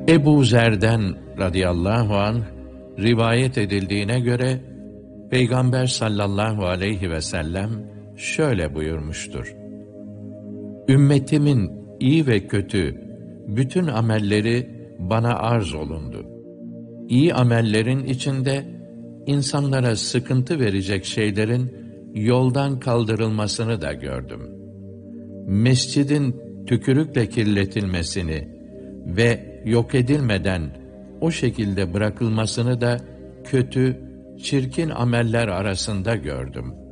Ebu Zer'den radıyallahu anh rivayet edildiğine göre Peygamber sallallahu aleyhi ve sellem şöyle buyurmuştur: Ümmetimin iyi ve kötü bütün amelleri bana arz olundu. İyi amellerin içinde insanlara sıkıntı verecek şeylerin yoldan kaldırılmasını da gördüm. Mescidin tükürükle kirletilmesini ve yok edilmeden o şekilde bırakılmasını da kötü, çirkin ameller arasında gördüm.